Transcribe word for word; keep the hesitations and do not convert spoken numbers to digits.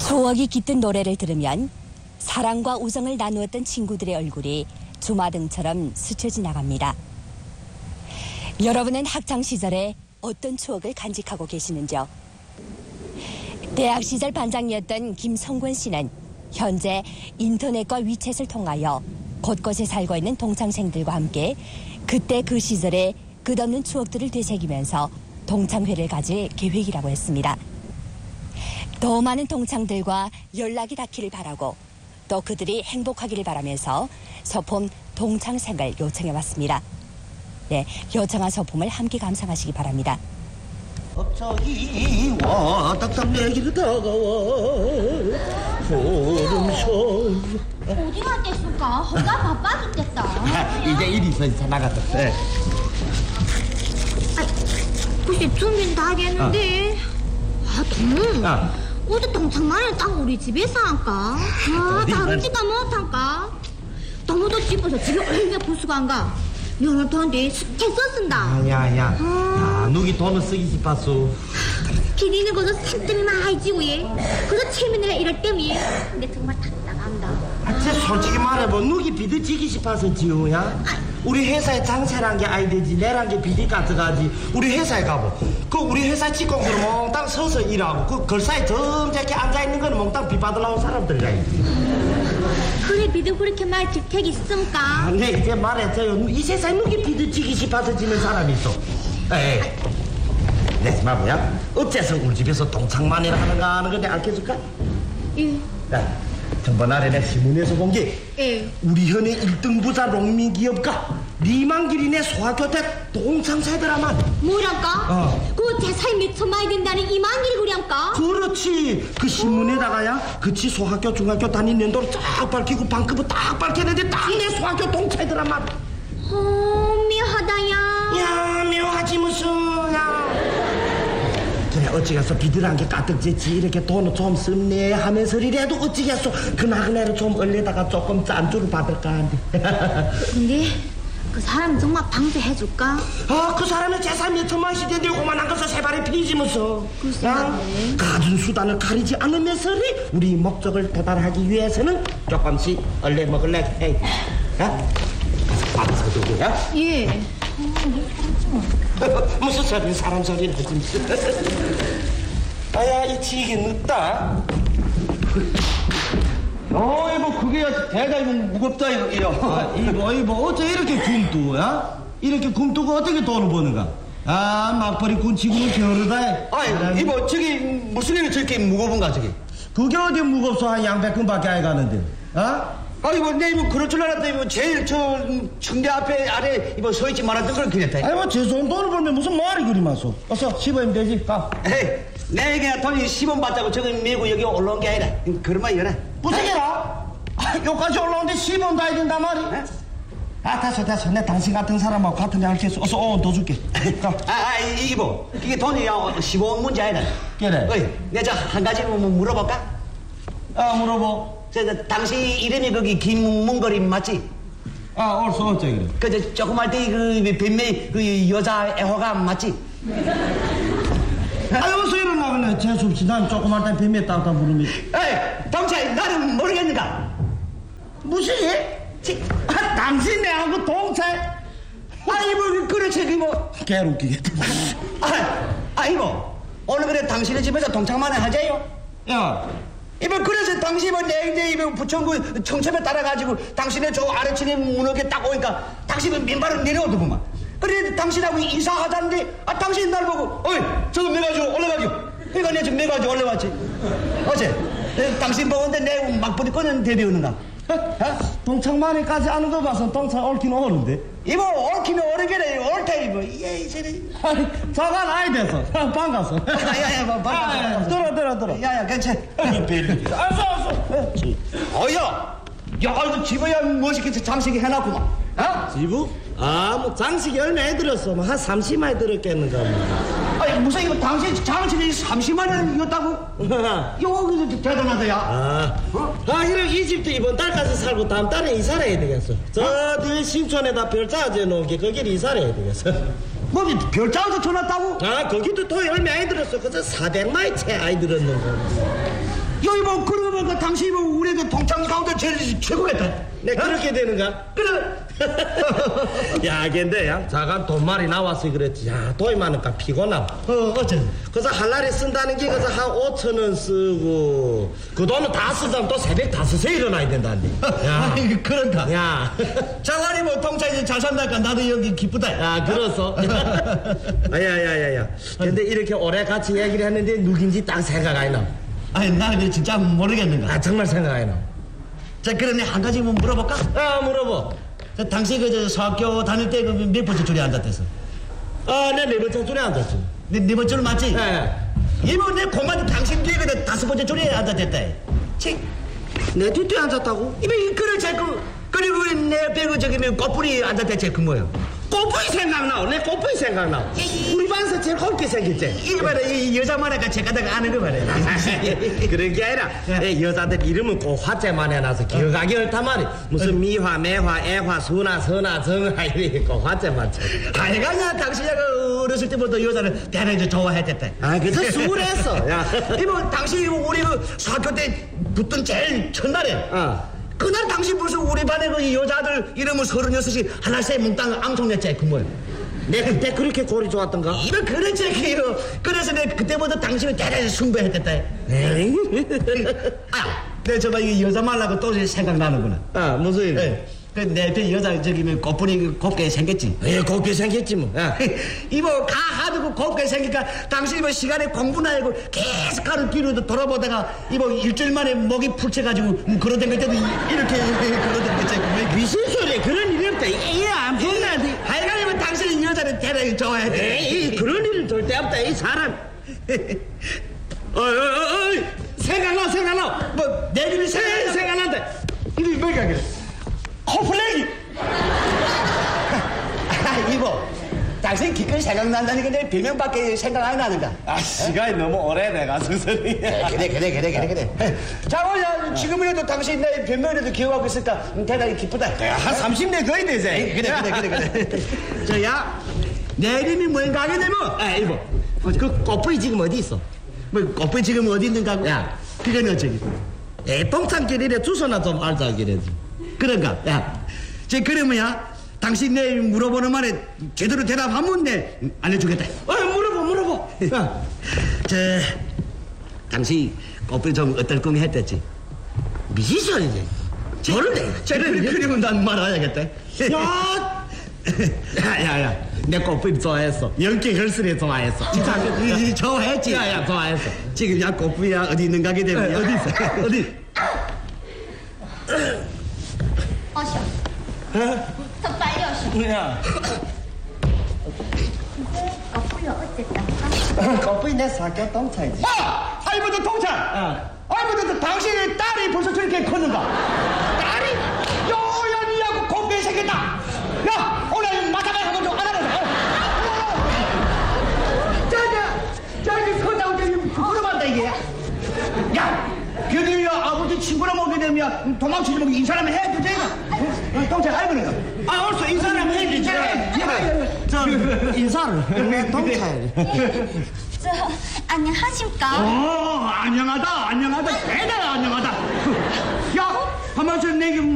추억이 깃든 노래를 들으면 사랑과 우정을 나누었던 친구들의 얼굴이 주마등처럼 스쳐 지나갑니다. 여러분은 학창시절에 어떤 추억을 간직하고 계시는지요? 대학 시절 반장이었던 김성권 씨는 현재 인터넷과 위챗을 통하여 곳곳에 살고 있는 동창생들과 함께 그때 그 시절의 끝없는 추억들을 되새기면서 동창회를 가질 계획이라고 했습니다. 더 많은 동창들과 연락이 닿기를 바라고 또 그들이 행복하기를 바라면서 소품 동창생을 요청해왔습니다. 네, 요청한 소품을 함께 감상하시기 바랍니다. 갑자기와 딱딱 내 길을 다가와 소름소름. 어디 갔겠을까? 혼자 바빠 죽겠다. 아, 이제 일이 있어 있어 나갔다. 네. 글쎄 준비는 다 하겠는데. 아, 동. 아. 어제 동창만을 딱 우리 집에서 할까? 아, 어디 다른 말- 집도 못할까? 동무도 집어서 집에 얼마 부수고 안가? 연을 돈데 스케 썼습니다. 야야야, 아. 야 누기 돈을 쓰기 싶었어. 기디는 거저 산들이 많이 지고 예. 그저 체면이라 이럴 때문에. 근데 정말 답답한다. 아, 쟤 솔직히 말해봐, 누기 비드 지기 싶어서 지우야? 우리 회사에 장사란 게 아이 되지, 내란 게 비디 같아가지. 우리 회사에 가보. 그 우리 회사 직공들은 몽땅 서서 일하고, 그 걸사에 점잖게 앉아있는 거는 몽땅 비 받으려고 사람들이라. 그래 비도 그렇게 말 질택이 있습니까? 아, 네, 이제 말했어요. 이 세상에 누기 비드 지기 싶어서 지는 사람이 있어. 에이, 내 마부야. 어째서 우리 집에서 동창만이라 하는가 하는 거 내가 알려줄까? 예. 야, 전번날에 내가 신문에서 본 게 예. 우리 현의 일 등 부자 농민 기업가 리만길이네 소학교 때 동창사더라만. 뭐랄까? 어. 그 재산이 몇 천만이 된다는 이만길이 그량까? 그렇지. 그 신문에다가야 그치 소학교 중학교 다닌 연도를 쫙 밝히고 방급을 딱 밝혔는데 딱 내 소학교 동창이더라만. 어, 묘하다야. 야, 묘하지 무슨. 야. 그래 어찌겠어. 비들한 게 가득지지. 이렇게 돈을 좀 씁네 하면서리라도 어찌겠어. 그나그나로 좀 얼려다가 조금 짠주를 받을까 한데. 근데 그 사람 정말 방대해줄까? 아, 그 사람의 재산 몇 천만씩 된데 요만한 것을 세 발에 피지면서. 글쎄 야, 말이네. 가진 수단을 가리지 않으면서리 우리 목적을 도달하기 위해서는 조금씩 얼려 먹을래. 에이, 야, 받아서 두고, 야. 예. 무슨 소리, 사람 소리를 하지. 아야, 이 지기 늦다. 어, 이거 그게 대가 이거 무겁다 이거. 이거. 아, 이거, 이거, 어째 이렇게 굼뚜야? 이렇게 굼뚜가 어떻게 돈을 버는가? 아, 맞벌이 군치고는 겨르다. 아, 이거 저기 무슨 일이 저렇게 무거운가 저기? 그게 어디 무겁소? 한 양백금밖에 안 가는데. 어? 아, 이거 내 이거 그럴 줄 알았다. 이거 제일 저 청대 앞에 아래 이거 서 있지 말았던 걸 그랬다. 아니, 뭐, 제 좋은 돈을 벌면 무슨 말이 그리 많소? 어서, 씹으면 되지, 가. 에이, 내가 돈이 십 원 받자고 저기 메고 여기 올라온 게 아니라 그런 말 이거나. 무슨 게라? 아, 여기까지 올라오는데 십 원 다 해야 된단 말이? 에? 아, 됐어, 됐어. 내 당신 같은 사람하고 같은 데 할겠어. 어서, 오 원 더 줄게. 가. 아, 아, 이게 뭐 이게 돈이 십오 원 문제 아니라. 그래. 어이, 내가 저 한 가지 뭐 물어볼까? 아, 물어보. 저, 저 당신 이름이 거기 김문거리 맞지? 아, 옳소, 어째 그래. 그저 조그만 때그 뱀매 그 여자 애호가 맞지? 아, 여기서 일어나, 그래. 재수없이. 난 조그만 때 뱀에 따뜻한 부르면. 에이, 동생 나는 모르겠는가? 무슨 일? 치, 아, 당신 내하고 동생? 아니 뭐 그렇지 그 뭐. 개웃기겠다. 아, 아니 뭐 오늘 그래 당신의 집에서 동창만을 하자요. 야, 이번 그래서 당신은 내 이제 이번 부천구 청첩에 따라가지고 당신의 저 아래층에 무너게 딱 오니까 당신은 민발을 내려오더구만. 그래 당신하고 인사하자는데 아 당신 날 보고 어이 저거 매가지고 올라가죠. 그러니까 내가 지금 매가지고 올라왔지. 어째 내 당신 보는데 내 막부디 꺼낸 데려오는가? 어? 동창만이까지 아는 거 봐서 동창 옳긴 옳은데. 이거 옳기는 옳으게래 옳다 이거 예 이제 아니, 자가 나이 돼서. 반갑소. 야야야 뭐 아, 들어, 들어, 들어. 야야 괜찮. 알았어, 알았어. 어야, 야 이거 집어야 멋있게 장식이 해놨구만. 어? 지부? 아, 뭐 장식이 얼마에 들었어? 뭐 한 삼십만에 들었겠는가 뭐. 아니 무슨 이거 당신 장식이 삼십만 원이었다고? 이거 대단하다 야. 아, 아, 이런 이 집도 이번 달까지 살고 다음 달에 이사를 해야 되겠어. 저 뒤에 신촌에다 별자재 놓은 게 거기를 이사를 해야 되겠어. 뭐 별장도 쳐놨다고? 아, 거기도 돈이 얼마 안 들었어. 그저 사백만이 채 아이 들었는 거. 여기 뭐 그러고 보니까 당신이 뭐 우리 그 동창 가운데 제일 최고겠다. 내 그렇게 되는가? 그래. 야, 근데 야, 자간 돈말이 나와서 그랬지. 야, 돈이 많으니까 피곤하고. 어, 어째? 그래서 한 날에 쓴다는 게 그래서 한 오천 원 쓰고 그 돈은 다 쓰자면 또 새벽 다섯에 일어나야 된다는데. 야, 아이, 그런가? 야, 장관이 뭐 동창이 잘 산다니까 나도 여기 기쁘다. 야, 그렇소. 야야야야. 근데 이렇게 오래 같이 얘기를 했는데 누군지 딱 생각 안 나. 아니 나는 진짜 모르겠는가. 아, 정말 생각 안 나. 자, 그러네 한 가지 뭐 물어볼까? 아, 물어봐. 자, 당시 그저 서학교 다닐 때 그 몇 번째 줄에 앉았댔어? 아, 내 네 번째 줄에 앉았지. 네, 네 번째 줄 맞지? 예. 이모 내 공만 당신 뒤에 그 다섯 번째 줄에 앉았댔다. 치. 내 뒤에 앉았다고? 이미 그래 제그 그리고 내 옆에 그 저기 뭐 꽃뿌리 앉았댔지 그 뭐야? 꽃뿌이 생각나. 내 꽃뿌이 생각나. 우리 반에서 제일 곱게 생겼지. 이거 봐라 이 여자만 아까 제가다가 아는 거 말이야. 그런 게 아니라 예, 여자들 이름은 꼭 화제만 해놔서 기억하기 옳단 말이야. 무슨 미화, 매화, 애화, 수나, 선화, 정화 이렇게 꼭 화제만 쳐. 아이가냐 당신이 그 어렸을 때부터 여자를 대단히 좋아했댔다. 아, 그래서 수월했어. 야, 이모 당신이 우리 그 학교 때 붙던 제일 첫날에 어. 그날 당신 무슨 우리 반에 그 여자들 이름을 서른여섯이 하나씩 몽땅 앙송냈지 그 뭐야. 내 그때 그렇게 골이 좋았던가? 이거 그랬지 그요. 그래서 내가 그때부터 당신을 대단히 숭배했댔다. 에이? 아, 내 저봐 이 여자 말라고 또 생각나는구나. 아, 무슨 일? 네. 그내 옆에 여자 저기 뭐 꽃분이 곱게 생겼지. 예, 곱게 생겼지 뭐. 야. 이모 가 하도 그 곱게 생기니까 당신이 뭐 시간에 공부나 하고 계속 하루 뒤로 돌아보다가 이모 일주일 만에 목이 풀쳐가지고 음, 걸어댕길 때도 이- 이렇게 걸어댕겼지. 무슨 소리야? 그런 일이 없다. 에이, 안 본다. 하여간에 뭐 당신이 여자를 대단히 좋아했대. 에이, 그런 일은 절대 없다. 이 사람. 어이, 어이, 어이. 생각나, 생각나. 뭐 내 이름이 에이, 생각나. 생각난다. 이름이 뭐가 그래? 코플레이. 아, 이모 당신 기껏 생각난다니까 내 별명밖에 생각 안 나는가? 아, 시간이 너무 오래돼가지고 소리. 그래 그래 그래 그래 그래 그래. 자, 오늘 지금이라도 당신 내 별명이라도 기억하고 있을까? 음, 대단히 기쁘다. 한 삼십 년 거의 되지. 그래 그래 그래 그래. 저야 내 이름이 뭔가 하게 되면 아, 이보. 그 꽃뿌리 지금 어디 있어? 뭐 꽃이 지금 어디 있는가? 야. 그건 어쩌기? 에, 동창끼리 주소나 좀 알자, 그래지. 그런가? 야, 저 그러면야 당신 내 물어보는 말에 제대로 대답하면 내 알려주겠다. 어, 물어봐, 물어봐. 야, 저 당신 꽃이 좀 어떨 꿈이 했댔지? 무슨 소리지? 모르네. 그래, 그러면 난 말아야겠다. 야! 야야야, 내 꽃뿌리 좋아했어. 연기 글쓰리 좋아했어. 진짜 그, 좋아했지? 야, 야, 좋아했어. 지금 야 꽃부야 어디 있는가 하게 되면 어디 있어? 어디? 어셔. 더 빨리 어셔. 야. 거꾸로 어쨌다. 꽃뿌리 내 사교 동창이지. 아! 아이부터 동창! 어. 아이부터 당신의 딸이 벌써 저렇게 컸는가? 딸이? 요연이하고 곱게 생겼다! 야! 오늘 마타가 한번 좀 안아보자! 자자! 자기 커다고 저기 부끄러워한다 이게! 야! 걔들이 아버지 친구랑 오게 되면 도망치지 말고 인사라면 해야 되지? 어, 동창 알거든? 아, 얼써 인사를 해야 되지. 저, 인사를. 내 동창. 저 안녕하십니까? 어, 안녕하다, 안녕하다, 대단히 안녕하다. 야, 가만있어, 내게